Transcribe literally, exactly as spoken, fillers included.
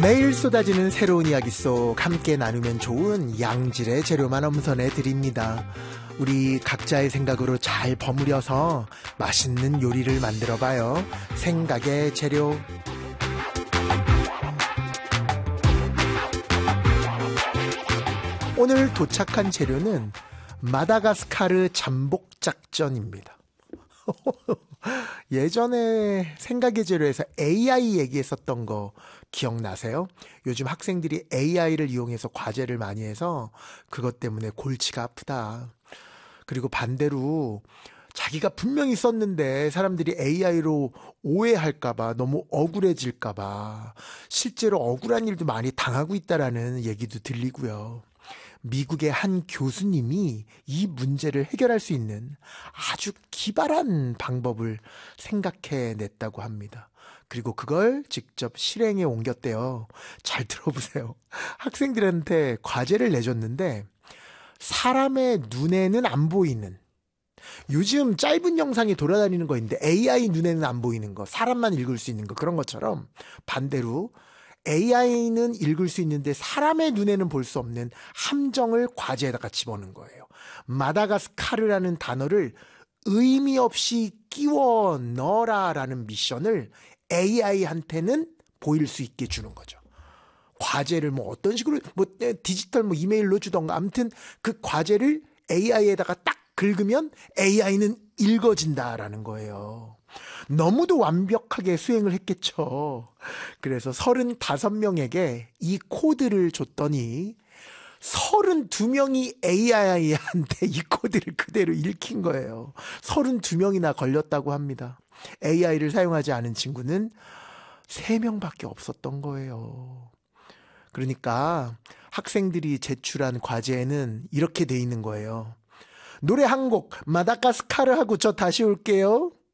매일 쏟아지는 새로운 이야기 속 함께 나누면 좋은 양질의 재료만 엄선해 드립니다. 우리 각자의 생각으로 잘 버무려서 맛있는 요리를 만들어 봐요. 생각의 재료. 오늘 도착한 재료는 마다가스카르 잠복 작전입니다. 예전에 생각의 재료에서 에이아이 얘기했었던 거 기억나세요? 요즘 학생들이 에이아이를 이용해서 과제를 많이 해서 그것 때문에 골치가 아프다. 그리고 반대로 자기가 분명히 썼는데 사람들이 에이아이로 오해할까봐, 너무 억울해질까봐 실제로 억울한 일도 많이 당하고 있다라는 얘기도 들리고요. 미국의 한 교수님이 이 문제를 해결할 수 있는 아주 기발한 방법을 생각해냈다고 합니다. 그리고 그걸 직접 실행에 옮겼대요. 잘 들어보세요. 학생들한테 과제를 내줬는데 사람의 눈에는 안 보이는, 요즘 짧은 영상이 돌아다니는 거 있는데 에이아이 눈에는 안 보이는 거, 사람만 읽을 수 있는 거, 그런 것처럼 반대로 에이아이는 읽을 수 있는데 사람의 눈에는 볼 수 없는 함정을 과제에다가 집어넣은 거예요. 마다가스카르라는 단어를 의미 없이 끼워 넣어라라는 미션을 에이아이한테는 보일 수 있게 주는 거죠. 과제를 뭐 어떤 식으로 뭐 디지털 뭐 이메일로 주던가, 아무튼 그 과제를 에이아이에다가 딱 긁으면 에이아이는 읽어진다라는 거예요. 너무도 완벽하게 수행을 했겠죠. 그래서 서른다섯 명에게 이 코드를 줬더니 서른두 명이 에이아이한테 이 코드를 그대로 읽힌 거예요. 서른두 명이나 걸렸다고 합니다. 에이아이를 사용하지 않은 친구는 세 명밖에 없었던 거예요. 그러니까 학생들이 제출한 과제에는 이렇게 돼 있는 거예요. 노래 한 곡 마다가스카르 하고 저 다시 올게요.